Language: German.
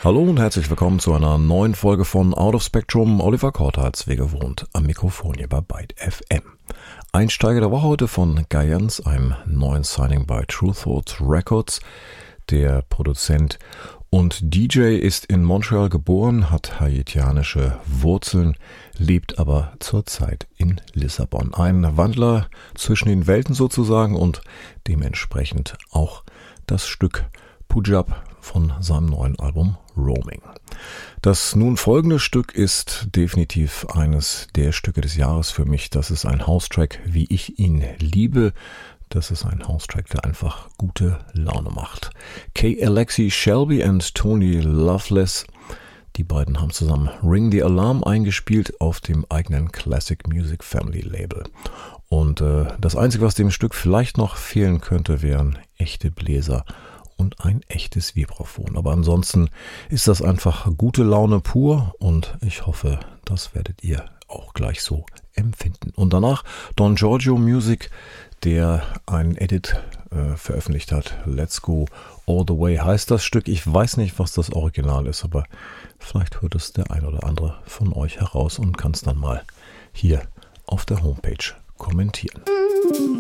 Hallo und herzlich willkommen zu einer neuen Folge von Out of Spectrum. Oliver Kortharz, wie gewohnt, am Mikrofon hier bei Byte FM. Einsteiger der Woche heute von Gaians, einem neuen Signing bei True Thoughts Records. Der Produzent und DJ ist in Montreal geboren, hat haitianische Wurzeln, lebt aber zurzeit in Lissabon. Ein Wandler zwischen den Welten sozusagen und dementsprechend auch das Stück Pujab von seinem neuen Album Roaming. Das nun folgende Stück ist definitiv eines der Stücke des Jahres für mich. Das ist ein House-Track, wie ich ihn liebe. Das ist ein House-Track, der einfach gute Laune macht. K. Alexi Shelby und Tony Loveless, die beiden haben zusammen Ring the Alarm eingespielt auf dem eigenen Classic Music Family Label. Und das Einzige, was dem Stück vielleicht noch fehlen könnte, wären echte Bläser und ein echtes Vibraphon. Aber ansonsten ist das einfach gute Laune pur und ich hoffe, das werdet ihr auch gleich so empfinden. Und danach Don Giorgio Music, der einen Edit veröffentlicht hat. Let's Go All the Way heißt das Stück. Ich weiß nicht, was das Original ist, aber vielleicht hört es der ein oder andere von euch heraus und kann es dann mal hier auf der Homepage kommentieren.